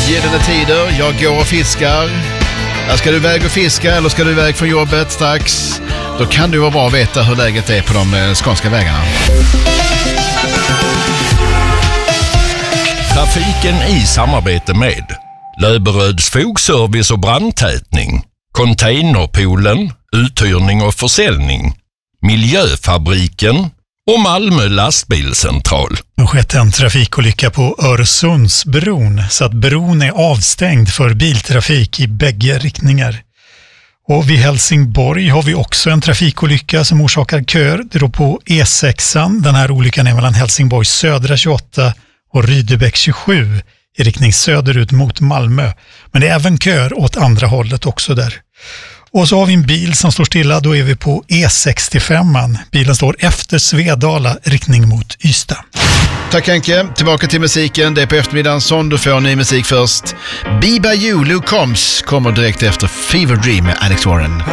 Gyllene tider, jag går och fiskar. Ska du iväg och fiska eller ska du iväg från jobbet strax? Då kan det vara bra att veta hur läget är på de skånska vägarna. Trafiken i samarbete med Löberöds fogservice och brandtätning, Containerpoolen, uthyrning och försäljning, Miljöfabriken och Malmö lastbilscentral. Det har skett en trafikolycka på Öresundsbron så att bron är avstängd för biltrafik i bägge riktningar. Och vid Helsingborg har vi också en trafikolycka som orsakar köer. Det är då på E6. Den här olyckan är mellan Helsingborgs södra 28 och Rydebäck 27 i riktning söderut mot Malmö. Men det är även köer åt andra hållet också där. Och så har vi en bil som står stilla, då är vi på E65. Bilen står efter Svedala, riktning mot Ystad. Tack Henke, tillbaka till musiken. Det är på eftermiddagen som du får ny musik först. Be By You, Luke Combs kommer direkt efter Fever Dream med Alex Warren.